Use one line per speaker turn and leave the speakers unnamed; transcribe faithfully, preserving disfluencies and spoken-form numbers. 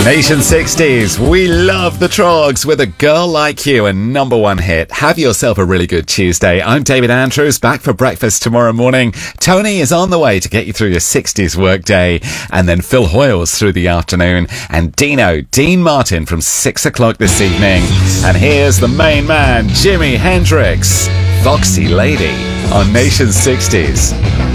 Nation sixties, we love the Trogs with A Girl Like You, a number one hit. Have yourself a really good Tuesday. I'm David Andrews, back for breakfast tomorrow morning. Tony is on the way to get you through your sixties workday, and then Phil Hoyles through the afternoon, and Dino, Dean Martin from six o'clock this evening. And here's the main man, Jimi Hendrix, Foxy Lady on Nation sixties.